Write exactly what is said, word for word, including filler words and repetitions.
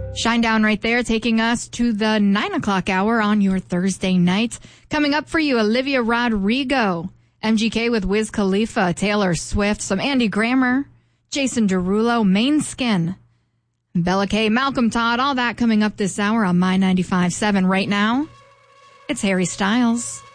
Shinedown right there, taking us to the nine o'clock hour on your Thursday night. Coming up for you, Olivia Rodrigo, M G K with Wiz Khalifa, Taylor Swift, some Andy Grammer, Jason Derulo, Main Skin, Bella K, Malcolm Todd, all that coming up this hour on My ninety-five point seven. Right now, it's Harry Styles.